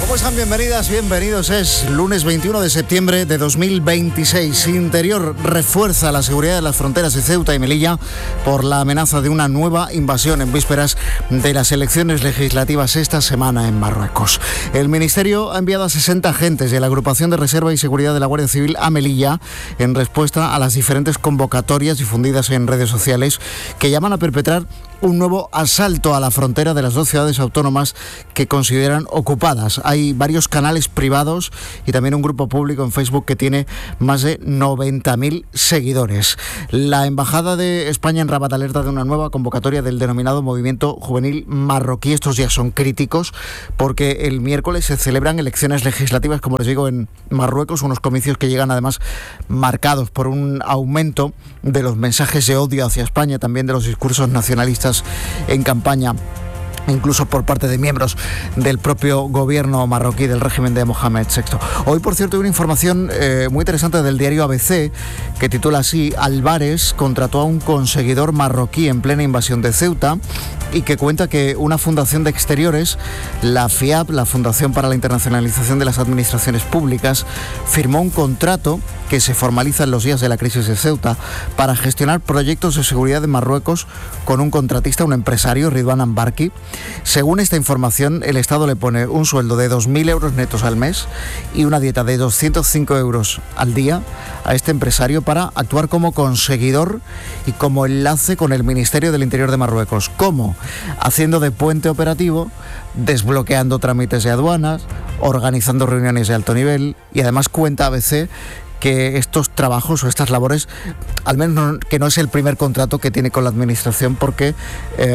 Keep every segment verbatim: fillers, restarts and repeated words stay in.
¿Cómo están? Bienvenidas, bienvenidos. Es lunes veintiuno de septiembre de dos mil veintiséis. Interior refuerza la seguridad de las fronteras de Ceuta y Melilla por la amenaza de una nueva invasión en vísperas de las elecciones legislativas esta semana en Marruecos. El Ministerio ha enviado a sesenta agentes de la Agrupación de Reserva y Seguridad de la Guardia Civil a Melilla en respuesta a las diferentes convocatorias difundidas en redes sociales que llaman a perpetrar un nuevo asalto a la frontera de las dos ciudades autónomas que consideran ocupadas. Hay varios canales privados y también un grupo público en Facebook que tiene más de noventa mil seguidores. La Embajada de España en Rabat alerta de una nueva convocatoria del denominado Movimiento Juvenil Marroquí. Estos días son críticos porque el miércoles se celebran elecciones legislativas, como les digo, en Marruecos, unos comicios que llegan además marcados por un aumento de los mensajes de odio hacia España, también de los discursos nacionalistas en campaña, incluso por parte de miembros del propio gobierno marroquí del régimen de Mohamed sexto. Hoy, por cierto, hay una información eh, muy interesante del diario A B C que titula así: Álvarez contrató a un conseguidor marroquí en plena invasión de Ceuta, y que cuenta que una fundación de exteriores, la FIAP, la Fundación para la Internacionalización de las Administraciones Públicas, firmó un contrato que se formaliza en los días de la crisis de Ceuta para gestionar proyectos de seguridad en Marruecos con un contratista, un empresario, Ridwan Ambarki. Según esta información, el Estado le pone un sueldo de dos mil euros netos al mes y una dieta de doscientos cinco euros al día a este empresario para actuar como conseguidor y como enlace con el Ministerio del Interior de Marruecos. ¿Cómo? Haciendo de puente operativo, desbloqueando trámites de aduanas, organizando reuniones de alto nivel, y además cuenta A B C que estos trabajos o estas labores, al menos no, que no es el primer contrato que tiene con la administración, porque eh,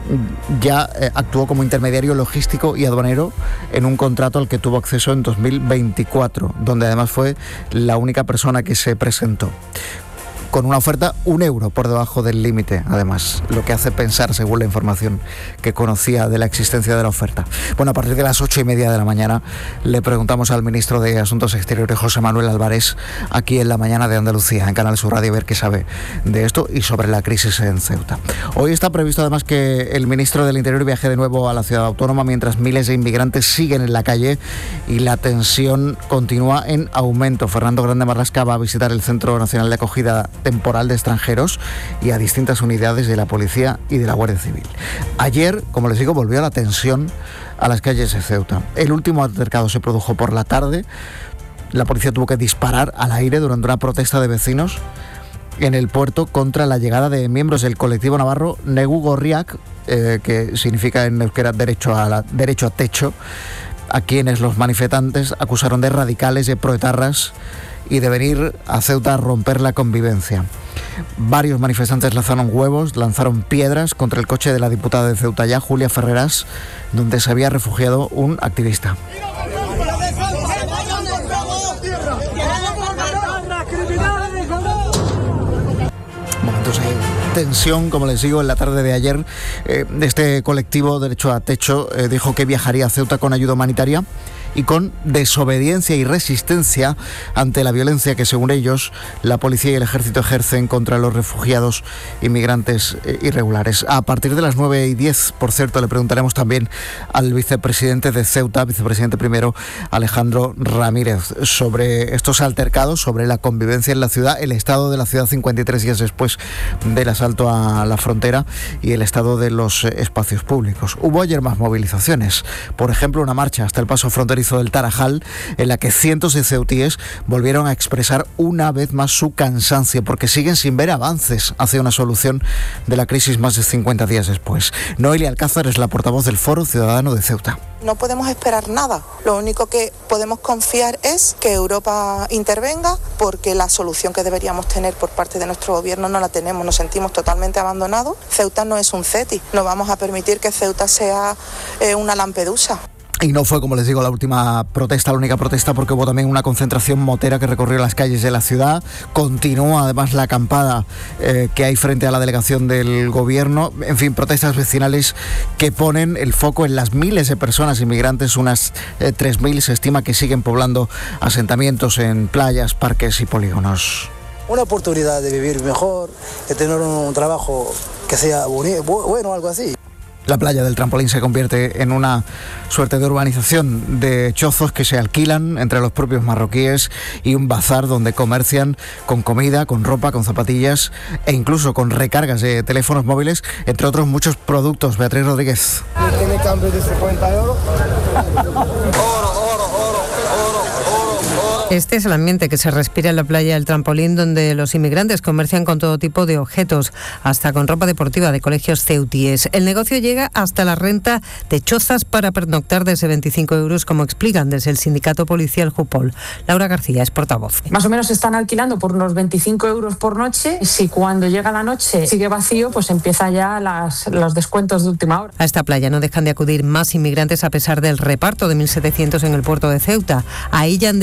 ya eh, actuó como intermediario logístico y aduanero en un contrato al que tuvo acceso en dos mil veinticuatro, donde además fue la única persona que se presentó, con una oferta un euro por debajo del límite, además, lo que hace pensar, según la información que conocía de la existencia de la oferta. Bueno, a partir de las ocho y media de la mañana le preguntamos al ministro de Asuntos Exteriores, José Manuel Álvarez, aquí en La Mañana de Andalucía, en Canal Sur Radio, a ver qué sabe de esto y sobre la crisis en Ceuta. Hoy está previsto además que el ministro del Interior viaje de nuevo a la ciudad autónoma, mientras miles de inmigrantes siguen en la calle y la tensión continúa en aumento. Fernando Grande Marlasca va a visitar el Centro Nacional de Acogida Temporal de Extranjeros y a distintas unidades de la Policía y de la Guardia Civil. Ayer, como les digo, volvió la tensión a las calles de Ceuta. El último altercado se produjo por la tarde. La policía tuvo que disparar al aire durante una protesta de vecinos en el puerto contra la llegada de miembros del colectivo navarro Negu Gorriak, eh, que significa en euskera derecho a, la, derecho a techo, a quienes los manifestantes acusaron de radicales, de proetarras y de venir a Ceuta a romper la convivencia. Varios manifestantes lanzaron huevos, lanzaron piedras contra el coche de la diputada de Ceuta ya, Julia Ferreras, donde se había refugiado un activista. Momentos de tensión, como les digo, en la tarde de ayer. Eh, este colectivo Derecho a Techo eh, dijo que viajaría a Ceuta con ayuda humanitaria y con desobediencia y resistencia ante la violencia que, según ellos, la policía y el ejército ejercen contra los refugiados inmigrantes irregulares. A partir de las nueve y diez, por cierto, le preguntaremos también al vicepresidente de Ceuta, vicepresidente primero, Alejandro Ramírez, sobre estos altercados, sobre la convivencia en la ciudad, el estado de la ciudad cincuenta y tres días después del asalto a la frontera y el estado de los espacios públicos. Hubo ayer más movilizaciones, por ejemplo, una marcha hasta el paso fronterizo del Tarajal, en la que cientos de ceutíes volvieron a expresar una vez más su cansancio, porque siguen sin ver avances hacia una solución de la crisis más de cincuenta días después. Noelia Alcázar es la portavoz del Foro Ciudadano de Ceuta. No podemos esperar nada. Lo único que podemos confiar es que Europa intervenga, porque la solución que deberíamos tener por parte de nuestro gobierno no la tenemos. Nos sentimos totalmente abandonados. Ceuta no es un CETI. No vamos a permitir que Ceuta sea eh, una Lampedusa. Y no fue, como les digo, la última protesta, la única protesta, porque hubo también una concentración motera que recorrió las calles de la ciudad. Continúa además la acampada eh, que hay frente a la delegación del gobierno. En fin, protestas vecinales que ponen el foco en las miles de personas inmigrantes, unas eh, tres mil se estima que siguen poblando asentamientos en playas, parques y polígonos. Una oportunidad de vivir mejor, de tener un trabajo que sea bonito, bueno, algo así. La playa del Trampolín se convierte en una suerte de urbanización de chozos que se alquilan entre los propios marroquíes y un bazar donde comercian con comida, con ropa, con zapatillas e incluso con recargas de teléfonos móviles, entre otros muchos productos. Beatriz Rodríguez. ¿Tiene cambio de cincuenta euros? Este es el ambiente que se respira en la playa del Trampolín, donde los inmigrantes comercian con todo tipo de objetos, hasta con ropa deportiva de colegios ceutíes. El negocio llega hasta la renta de chozas para pernoctar desde veinticinco euros, como explican desde el sindicato policial Jupol. Laura García es portavoz. Más o menos se están alquilando por unos veinticinco euros por noche. Si cuando llega la noche sigue vacío, pues empieza ya las, los descuentos de última hora. A esta playa no dejan de acudir más inmigrantes a pesar del reparto de mil setecientos en el puerto de Ceuta. Ahí ya han